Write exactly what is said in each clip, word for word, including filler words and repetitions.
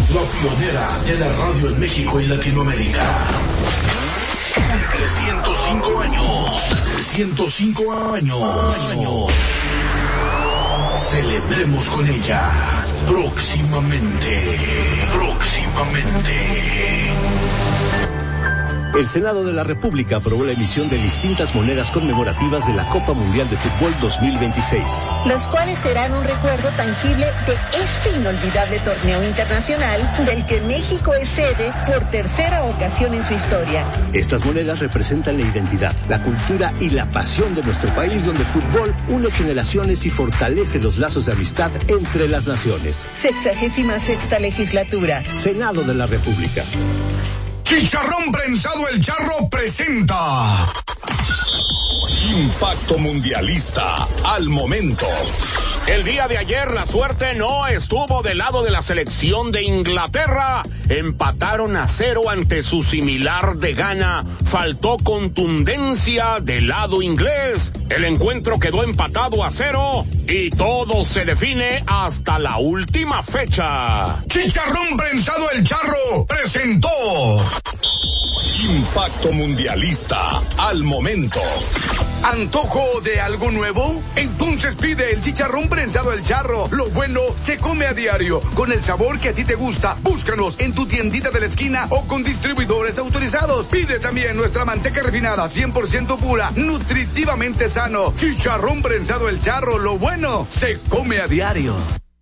la pionera de la radio en México y Latinoamérica. Cumple ciento cinco años. ciento cinco años. Celebremos con ella. Próximamente. Próximamente. El Senado de la República aprobó la emisión de distintas monedas conmemorativas de la Copa Mundial de Fútbol dos mil veintiséis. Las cuales serán un recuerdo tangible de este inolvidable torneo internacional del que México es sede por tercera ocasión en su historia. Estas monedas representan la identidad, la cultura y la pasión de nuestro país, donde el fútbol une generaciones y fortalece los lazos de amistad entre las naciones. Sexagésima sexta legislatura. Senado de la República. Chicharrón Prensado El Charro presenta Impacto Mundialista al momento. El día de ayer la suerte no estuvo del lado de la selección de Inglaterra. Empataron a cero ante su similar de Ghana. Faltó contundencia del lado inglés. El encuentro quedó empatado a cero y todo se define hasta la última fecha. Chicharrón Prensado El Charro presentó Impacto Mundialista al momento. ¿Antojo de algo nuevo? Entonces pide el chicharrón prensado El Charro. Lo bueno se come a diario. Con el sabor que a ti te gusta, búscanos en tu tiendita de la esquina o con distribuidores autorizados. Pide también nuestra manteca refinada, cien por ciento pura, nutritivamente sano. Chicharrón prensado El Charro. Lo bueno se come a diario.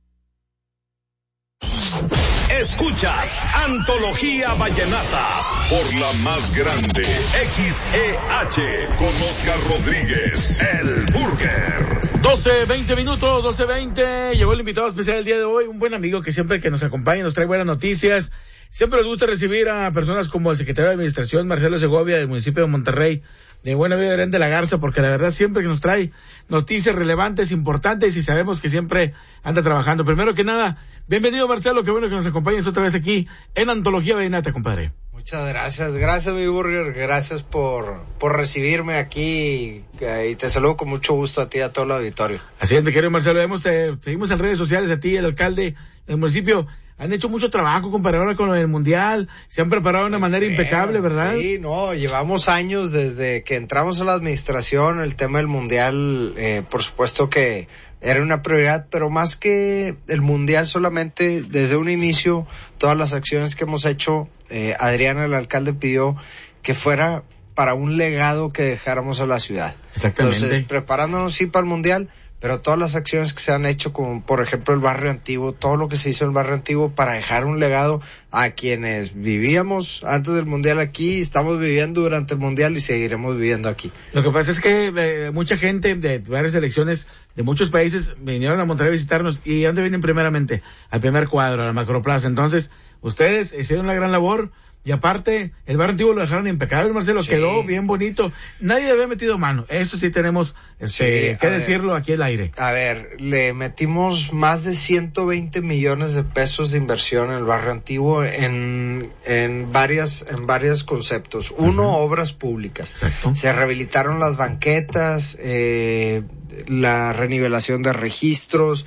Escuchas Antología Vallenata por la más grande, X E H, con Oscar Rodríguez, el Burger. doce, veinte minutos, doce, veinte. Llegó el invitado especial el día de hoy, un buen amigo que siempre que nos acompaña nos trae buenas noticias. Siempre nos gusta recibir a personas como el secretario de Administración, Marcelo Segovia, del municipio de Monterrey, de Buena Vida de de la Garza, porque la verdad siempre que nos trae noticias relevantes, importantes, y sabemos que siempre anda trabajando. Primero que nada, bienvenido Marcelo, qué bueno que nos acompañes otra vez aquí en Antología Vallenata, compadre. Muchas gracias, gracias mi Burger, gracias por por recibirme aquí y, y te saludo con mucho gusto a ti y a todo el auditorio. Así es, mi querido Marcelo, vemos, eh, seguimos en redes sociales a ti, el alcalde del municipio. Han hecho mucho trabajo comparado ahora con el Mundial, se han preparado de una manera Bien, impecable, ¿verdad? Sí, no, llevamos años desde que entramos a la administración, el tema del Mundial, eh, por supuesto que era una prioridad, pero más que el Mundial solamente, desde un inicio, todas las acciones que hemos hecho, eh, Adriana, el alcalde, pidió que fuera para un legado que dejáramos a la ciudad. Exactamente. Entonces, preparándonos sí para el Mundial, pero todas las acciones que se han hecho, como por ejemplo el barrio antiguo, todo lo que se hizo en el barrio antiguo para dejar un legado a quienes vivíamos antes del Mundial aquí, estamos viviendo durante el Mundial y seguiremos viviendo aquí. Lo que pasa es que eh, mucha gente de varias selecciones de muchos países vinieron a Monterrey a visitarnos. ¿Y dónde vienen primeramente? Al primer cuadro, a la Macroplaza. Entonces, ustedes hicieron una gran labor. Y aparte, el barrio antiguo lo dejaron impecable, Marcelo, sí. Quedó bien bonito. Nadie le había metido mano. Eso sí tenemos este, sí, que decirlo ver, aquí al aire. A ver, le metimos más de ciento veinte millones de pesos de inversión en el barrio antiguo en, en varias, en varios conceptos. Uno, uh-huh. Obras públicas. Exacto. Se rehabilitaron las banquetas, eh, la renivelación de registros,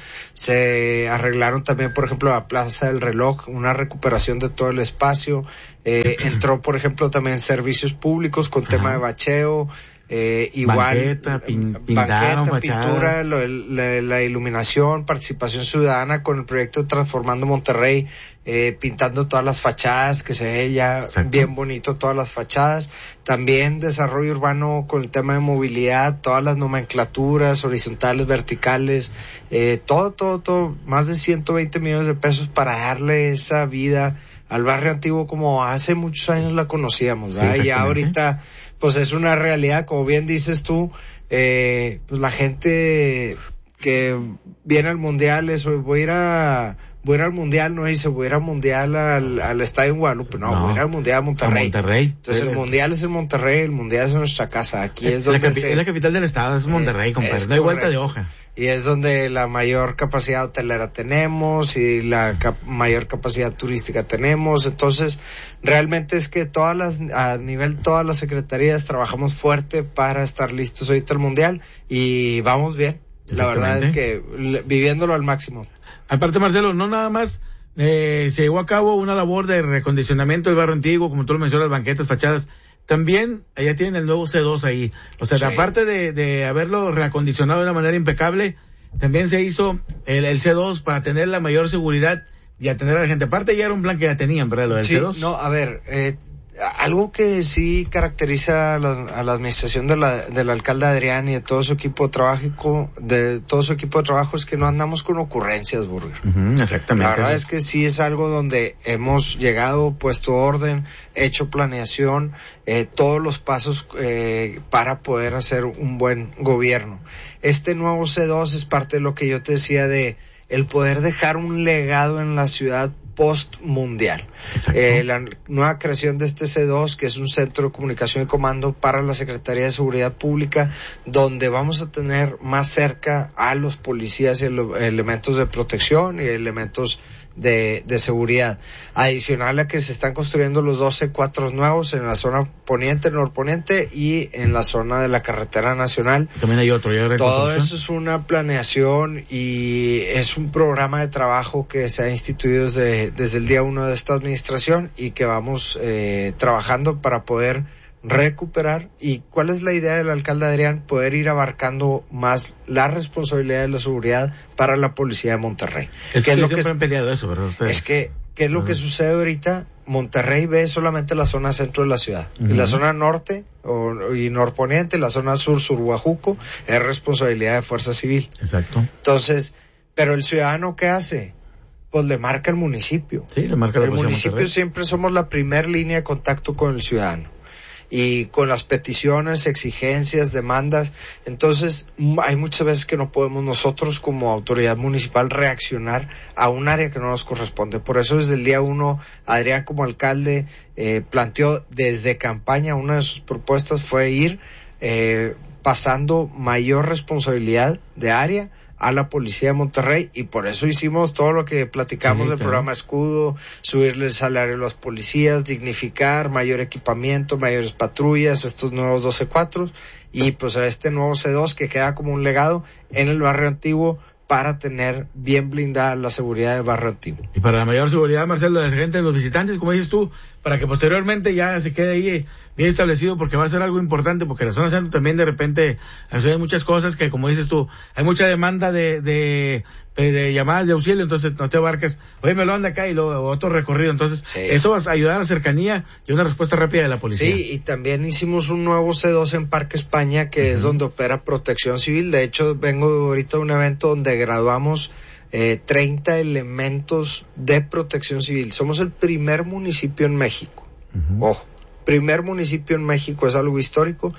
se arreglaron también, por ejemplo, la Plaza del Reloj, una recuperación de todo el espacio. Eh, entró, por ejemplo, también servicios públicos con Ajá. tema de bacheo, eh, igual banqueta, pin, pintaron, banqueta, pintura, lo, la, la iluminación, participación ciudadana con el proyecto Transformando Monterrey, eh, pintando todas las fachadas, que se ve ya Exacto. bien bonito todas las fachadas. También desarrollo urbano con el tema de movilidad, todas las nomenclaturas horizontales, verticales, eh, todo, todo, todo, más de ciento veinte millones de pesos para darle esa vida al barrio antiguo como hace muchos años la conocíamos, ¿verdad? Sí, y ahorita, pues es una realidad, como bien dices tú, eh, pues la gente que viene al Mundial, eso, voy a ir a, voy a ir al Mundial, no dice, voy a ir al Mundial al, al Estadio en Guadalupe, no, no, voy a ir al Mundial a Monterrey. A Monterrey. Entonces el Mundial es en Monterrey, el Mundial es en nuestra casa, aquí es, es donde la capi- se, es la capital del estado, es Monterrey, compadre, no hay vuelta de hoja. Y es donde la mayor capacidad hotelera tenemos y la cap- mayor capacidad turística tenemos. Entonces, realmente es que todas las, a nivel todas las secretarías trabajamos fuerte para estar listos ahorita al Mundial y vamos bien. La verdad es que viviéndolo al máximo. Aparte, Marcelo, no nada más eh, se llevó a cabo una labor de recondicionamiento del barrio antiguo, como tú lo mencionas, banquetas, fachadas. También allá tienen el nuevo C dos ahí. O sea, sí. aparte de, de haberlo reacondicionado de una manera impecable, también se hizo el, el C dos para tener la mayor seguridad y atender a la gente. Aparte ya era un plan que ya tenían, ¿verdad? Lo del sí, C dos. No, a ver, eh, algo que sí caracteriza a la, a la administración de la, del alcalde Adrián y de todo su equipo de trabajo, de todo su equipo de trabajo es que no andamos con ocurrencias, Burger. Uh-huh, exactamente. La verdad es que sí es algo donde hemos llegado, puesto orden, hecho planeación, eh, todos los pasos eh, para poder hacer un buen gobierno. Este nuevo C dos es parte de lo que yo te decía de el poder dejar un legado en la ciudad post-mundial. Eh, la nueva creación de este C dos, que es un centro de comunicación y comando para la Secretaría de Seguridad Pública, donde vamos a tener más cerca a los policías y los elementos de protección y elementos de, de seguridad. Adicional a que se están construyendo los dos C cuatro nuevos en la zona poniente, norponiente y en la zona de la carretera nacional. También hay otro. ¿Ya Todo eso es una planeación y es un programa de trabajo que se ha instituido desde, desde el día uno de esta administración y que vamos eh, trabajando para poder recuperar. ¿Y cuál es la idea del alcalde Adrián? Poder ir abarcando más la responsabilidad de la seguridad para la policía de Monterrey. Es que es lo siempre que han peleado eso, ¿verdad? Ustedes. Es que, ¿qué es lo uh-huh. que sucede ahorita? Monterrey ve solamente la zona centro de la ciudad. Uh-huh. Y la zona norte o, y norponiente, la zona sur, surhuajuco, es responsabilidad de Fuerza Civil. Exacto. Entonces, pero el ciudadano, ¿qué hace? Pues le marca el municipio. Sí, le marca la El municipio Monterrey. Siempre somos la primer línea de contacto con el ciudadano. Y con las peticiones, exigencias, demandas. Entonces, hay muchas veces que no podemos nosotros como autoridad municipal reaccionar a un área que no nos corresponde. Por eso desde el día uno, Adrián como alcalde eh, planteó desde campaña, una de sus propuestas fue ir eh, pasando mayor responsabilidad de área a la policía de Monterrey, y por eso hicimos todo lo que platicamos sí, del claro. programa Escudo, subirle el salario a los policías, dignificar, mayor equipamiento, mayores patrullas, estos nuevos doce cuatro, y pues a este nuevo C dos que queda como un legado en el barrio antiguo para tener bien blindada la seguridad del barrio antiguo. Y para la mayor seguridad, Marcelo, de la gente, de los visitantes, como dices tú, para que posteriormente ya se quede ahí bien establecido, porque va a ser algo importante, porque la zona centro también de repente hay muchas cosas que, como dices tú, hay mucha demanda de, de, de, de llamadas de auxilio, entonces no te abarcas, oye, me lo anda acá y luego otro recorrido, entonces sí. Eso va a ayudar a la cercanía y una respuesta rápida de la policía. Sí, y también hicimos un nuevo C dos en Parque España, que uh-huh. es donde opera Protección Civil. De hecho, vengo ahorita a un evento donde graduamos eh, treinta elementos de Protección Civil. Somos el primer municipio en México. Uh-huh. Ojo, primer municipio en México, es algo histórico,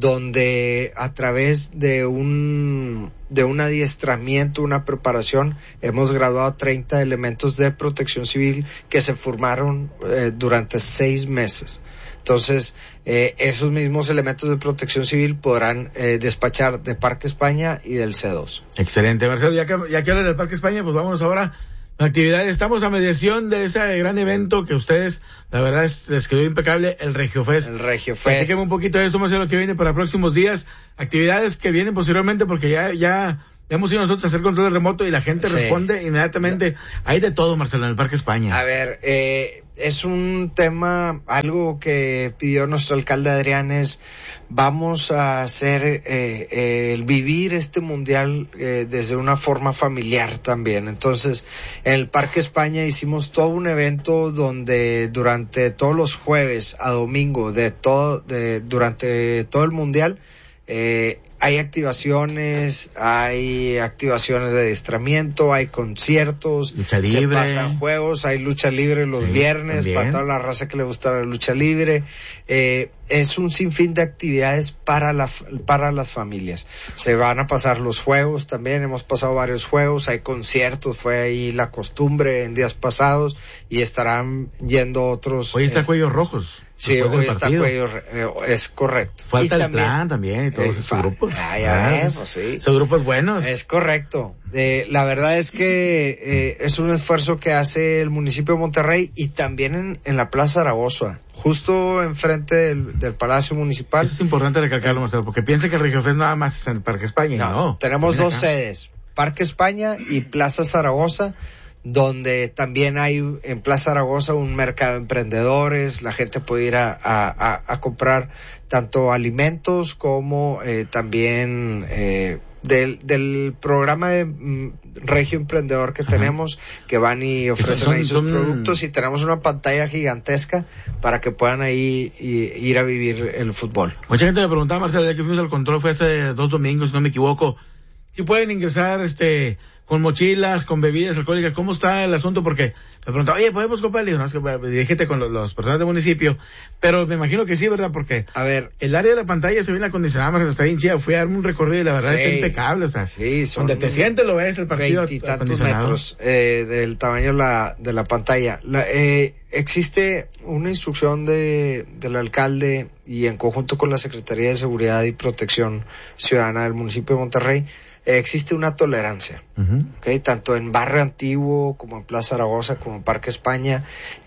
donde a través de un de un adiestramiento, una preparación, hemos graduado treinta elementos de Protección Civil que se formaron eh, durante seis meses. Entonces, eh, esos mismos elementos de Protección Civil podrán eh, despachar de Parque España y del C dos. Excelente, Marcelo. Ya que, ya que hablas del Parque España, pues vámonos ahora a actividades. Estamos a mediación de ese gran evento que ustedes, la verdad, es, les quedó impecable, el Regiofest. El Regiofest. Platíqueme un poquito de esto, Marcelo, que viene para próximos días. Actividades que vienen posteriormente, porque ya, ya, ya hemos ido nosotros a hacer control remoto y la gente sí. responde inmediatamente. Hay de todo, Marcelo, en el Parque España. A ver, eh, es un tema, algo que pidió nuestro alcalde Adrián es, vamos a hacer, eh, eh, el vivir este mundial eh, desde una forma familiar también. Entonces, en el Parque España hicimos todo un evento donde durante todos los jueves a domingo de todo, de, durante todo el mundial, eh, hay activaciones, hay activaciones de adiestramiento, hay conciertos, lucha libre, se pasan juegos, hay lucha libre los sí, viernes, también. Para toda la raza que le gusta la lucha libre. Eh, es un sinfín de actividades para la para las familias. Se van a pasar los juegos también, hemos pasado varios juegos, hay conciertos, fue ahí la costumbre en días pasados, y estarán yendo otros. Hoy está eh, Cuellos Rojos. Sí, hoy está Cuello, eh, es correcto. Falta y el también, plan también y todos eh, esos grupos. Ah, ya ves, pues sí. Son grupos buenos. Es correcto. Eh, la verdad es que eh, es un esfuerzo que hace el municipio de Monterrey, y también en, en la Plaza Zaragoza, justo enfrente del, del Palacio Municipal. Eso es importante recalcarlo, Marcelo, porque piensa que el Regiofest nada más es en el Parque España. No, no. Tenemos dos acá. sedes, Parque España y Plaza Zaragoza, donde también hay en Plaza Zaragoza un mercado de emprendedores, la gente puede ir a, a, a comprar tanto alimentos como eh, también eh, del, del programa de mm, Regio Emprendedor que Ajá. tenemos, que van y ofrecen son, ahí sus son... productos, y tenemos una pantalla gigantesca para que puedan ahí y, ir a vivir el fútbol. Mucha gente me preguntaba, Marcelo, ya que fuimos al control, fue hace dos domingos, si no me equivoco, si pueden ingresar este con mochilas, con bebidas alcohólicas, ¿cómo está el asunto? Porque me preguntaba, oye, ¿podemos comprar? Le digo, no, es que dirígete con los, los personas del municipio, pero me imagino que sí, ¿verdad? Porque, a ver, el área de la pantalla se viene acondicionada, está bien chida, fui a darme un recorrido y la verdad sí, está impecable, o sea, sí, son donde te sientes lo ves, el partido veintitantos metros eh, del tamaño de la, de la pantalla. La, eh, existe una instrucción de, del alcalde y en conjunto con la Secretaría de Seguridad y Protección Ciudadana del municipio de Monterrey. Existe una tolerancia, uh-huh. ¿okay? Tanto en Barrio Antiguo como en Plaza Zaragoza como en Parque España,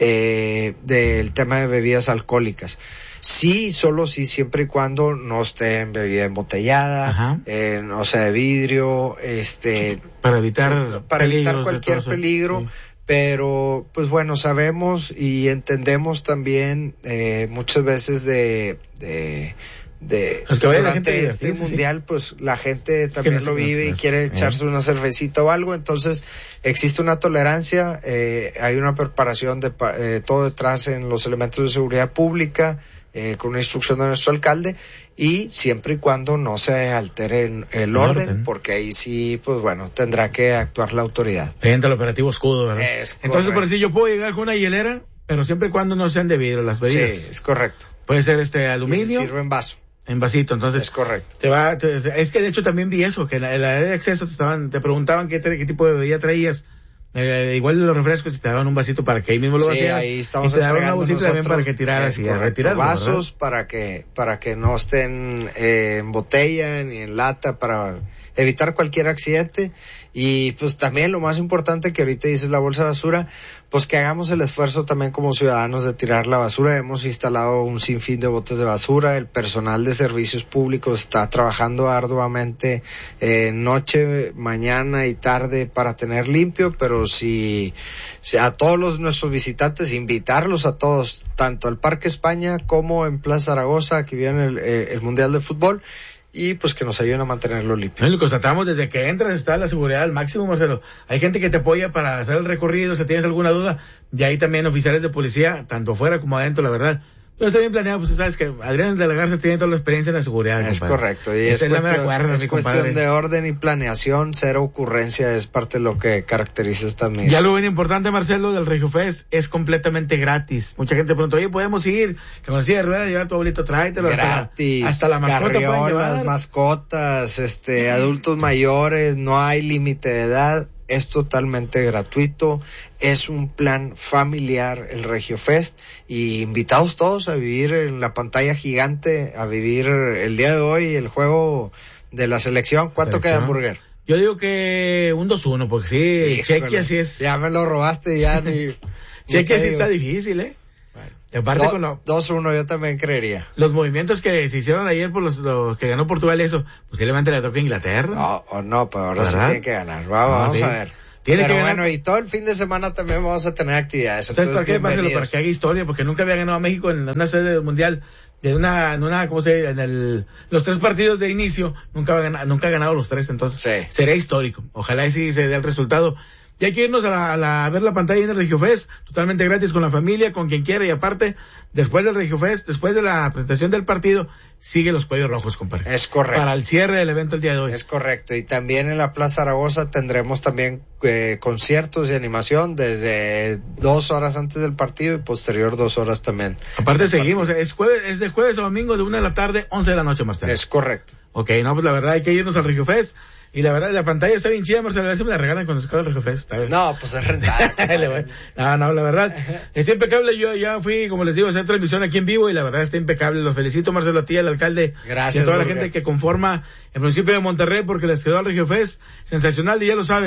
eh, del tema de bebidas alcohólicas. Sí, solo sí, siempre y cuando no esté en bebida embotellada, uh-huh. eh, no sea de vidrio, este, para evitar para evitar cualquier peligro. Sí. Pero, pues bueno, sabemos y entendemos también eh, muchas veces de, de de es que vaya la durante gente este sí, sí, mundial sí. Pues la gente también no lo vive y quiere eh. echarse una cervecita o algo, entonces existe una tolerancia, eh, hay una preparación de eh, todo detrás en los elementos de seguridad pública, eh, con una instrucción de nuestro alcalde, y siempre y cuando no se altere el, el orden, orden, porque ahí sí, pues bueno, tendrá que actuar la autoridad. Entra el operativo Escudo, ¿verdad? Es entonces, por decir, yo puedo llegar con una hielera, pero siempre y cuando no sean de vidrio las bebidas. Sí, es correcto. Puede ser este aluminio. Y se sirve en vaso. En vasito, entonces. Es correcto. Te va, te, es que de hecho también vi eso, que en la, en la área de acceso te estaban, te preguntaban qué, qué tipo de bebida traías. Eh, igual de los refrescos, si te daban un vasito para que ahí mismo lo sí, vacías. Ahí estamos y te daban una bolsita también para que tiraras y a retirar. Vasos para que, para que no estén eh, en botella ni en lata, para evitar cualquier accidente. Y pues también lo más importante que ahorita dices la bolsa de basura, pues que hagamos el esfuerzo también como ciudadanos de tirar la basura. Hemos instalado un sinfín de botes de basura, el personal de servicios públicos está trabajando arduamente eh, noche, mañana y tarde para tener limpio, pero si, si a todos los, nuestros visitantes, invitarlos a todos, tanto al Parque España como en Plaza Zaragoza, que viene el, eh, el Mundial de Fútbol, y pues que nos ayuden a mantenerlo limpio. Lo constatamos desde que entras, está la seguridad al máximo, Marcelo. Hay gente que te apoya para hacer el recorrido, si tienes alguna duda, y hay también oficiales de policía, tanto afuera como adentro, la verdad. Todo está bien planeado, pues sabes que Adrián de la Garza tiene toda la experiencia en la seguridad. Es compadre. Correcto. Y es, es, cuestión, la cuerda, es cuestión de orden y planeación, cero ocurrencia, es parte de lo que caracteriza esta misma. Y algo bien importante, Marcelo, del Regio Fest, es completamente gratis. Mucha gente pregunta, oye, ¿podemos ir? Que con silla de ruedas, llevar a tu abuelito, tráetelo. Gratis. Hasta, hasta la mascota carriolas, mascotas, este, mm. adultos mayores, no hay límite de edad. Es totalmente gratuito, es un plan familiar el Regio Fest, y invitados todos a vivir en la pantalla gigante, a vivir el día de hoy el juego de la selección. ¿Cuánto ¿Selección? queda, Burger? Yo digo que un dos uno, porque sí, Chequia sí es... Ya me lo robaste, ya ni... Chequia sí está difícil, ¿eh? Bueno. Aparte Do, con lo, dos uno yo también creería. Los movimientos que se hicieron ayer por los, los que ganó Portugal, eso, posiblemente le toca a Inglaterra. No, o no, pero ahora ¿verdad? Sí tiene que ganar. Va, no, vamos sí. a ver. Tiene pero que bueno, ganar. Y todo el fin de semana también vamos a tener actividades. ¿Sabes por qué, Marcelo? Para que haga historia, porque nunca había ganado a México en una sede mundial, de una, en una, ¿cómo se dice? En el, los tres partidos de inicio, nunca ha ganado, nunca ha ganado los tres, entonces, sí. Sería histórico. Ojalá y sí se dé el resultado. Y hay que irnos a, la, a, la, a ver la pantalla en el Regio Fest, totalmente gratis con la familia, con quien quiera, y aparte, después del Regio Fest, después de la presentación del partido, sigue los cuellos rojos, compadre. Es correcto. Para el cierre del evento el día de hoy. Es correcto. Y también en la Plaza Zaragoza tendremos también eh, conciertos y animación desde dos horas antes del partido y posterior dos horas también. Aparte seguimos, es jueves, es de jueves a domingo de una de la tarde, once de la noche, Marcelo. Es correcto. Ok, no, pues la verdad hay que irnos al Regio Fest. Y la verdad, la pantalla está bien chida, Marcelo. A ver si me la regalan cuando se acabe el Regio Fest. No, pues es rentada. no, no, la verdad, está impecable. Yo ya fui, como les digo, a hacer transmisión aquí en vivo y la verdad está impecable. Los felicito, Marcelo, a ti, al alcalde. Gracias. Y a toda Burger. la gente que conforma el municipio de Monterrey porque les quedó al Regio Fest. Sensacional, y ya lo sabes.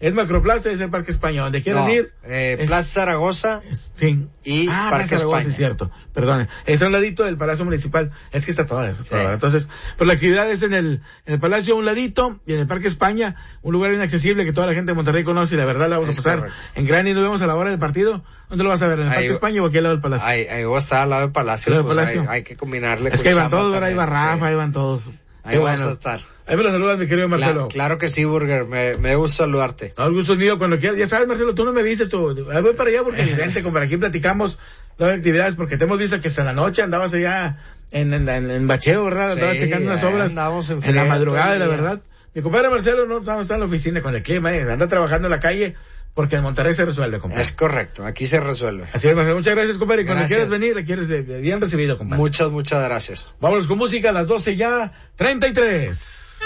Es Macroplaza, es el Parque España. Donde quieran no, ir. Eh, es, Plaza Zaragoza. Es, sí. Y ah, Parque Plaza Zaragoza, España. es cierto. Perdón. Es a un ladito del Palacio Municipal. Es que está toda eso. Sí. Entonces, pues la actividad es en el, en el Palacio a un ladito y en el Parque España, un lugar inaccesible que toda la gente de Monterrey conoce y la verdad la vamos es a pasar correcto. en gran y nos vemos a la hora del partido. ¿Dónde lo vas a ver? ¿En el Ahí, Parque España o aquí al lado del Palacio? Ahí, ahí voy a estar al lado del Palacio. Al lado del Pues Palacio. Hay, hay que combinarle. Es con que ahí van chamba todos, ahora ahí va también, Rafa, sí. ahí van todos. Ahí Qué vamos bueno. a estar. Ahí me lo saludas, mi querido Marcelo. Claro, claro que sí, Burger. Me, me gusta saludarte. No, el gusto es mío cuando quieras. Ya sabes, Marcelo, tú no me dices, tú. Ahí voy para allá porque vente, como aquí platicamos de actividades, porque te hemos visto que hasta en la noche andabas allá en, en, en, en bacheo, ¿verdad? Sí, andabas checando unas obras en, en la madrugada, la verdad. Mi compadre Marcelo no, no está en la oficina con el clima, eh, anda trabajando en la calle porque en Monterrey se resuelve, compadre. Es correcto, aquí se resuelve. Así es, Marcelo. Muchas gracias, compadre. Y cuando Gracias. quieras venir, quieres eh, bien recibido, compadre. Muchas, muchas gracias. Vámonos con música a las doce ya, treinta y tres.